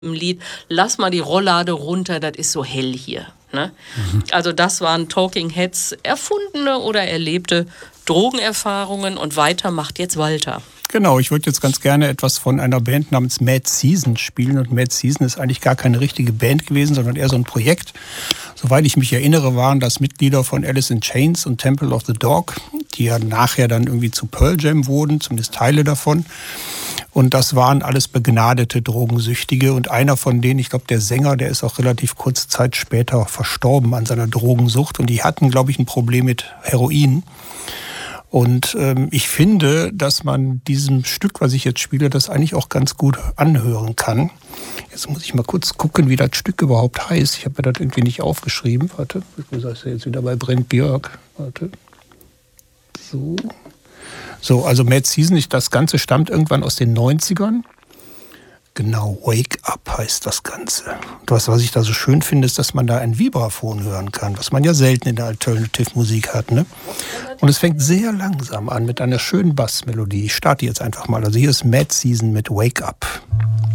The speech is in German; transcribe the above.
im Lied, lass mal die Rolllade runter, das ist so hell hier. Ne? Also das waren Talking Heads erfundene oder erlebte Drogenerfahrungen und weiter macht jetzt Walter. Genau, ich würde jetzt ganz gerne etwas von einer Band namens Mad Season spielen. Und Mad Season ist eigentlich gar keine richtige Band gewesen, sondern eher so ein Projekt. Soweit ich mich erinnere, waren das Mitglieder von Alice in Chains und Temple of the Dog, die ja nachher dann irgendwie zu Pearl Jam wurden, zumindest Teile davon. Und das waren alles begnadete Drogensüchtige. Und einer von denen, ich glaube der Sänger, der ist auch relativ kurze Zeit später verstorben an seiner Drogensucht. Und die hatten, glaube ich, ein Problem mit Heroin. Und ich finde, dass man diesem Stück, was ich jetzt spiele, das eigentlich auch ganz gut anhören kann. Jetzt muss ich mal kurz gucken, wie das Stück überhaupt heißt. Ich habe mir das irgendwie nicht aufgeschrieben. Warte, wo ist jetzt wieder bei Brent Björk? Warte. So, also Mad Season, das Ganze stammt irgendwann aus den 90ern. Genau, Wake Up heißt das Ganze. Und was ich da so schön finde, ist, dass man da ein Vibraphon hören kann, was man ja selten in der Alternative-Musik hat. Ne? Und es fängt sehr langsam an mit einer schönen Bassmelodie. Ich starte jetzt einfach mal. Also hier ist Mad Season mit Wake Up.